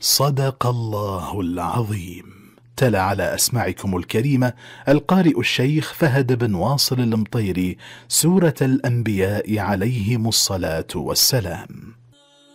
صدق الله العظيم. تلا على أسماعكم الكريمة القارئ الشيخ فهد بن واصل المطيري سورة الأنبياء عليهم الصلاة والسلام.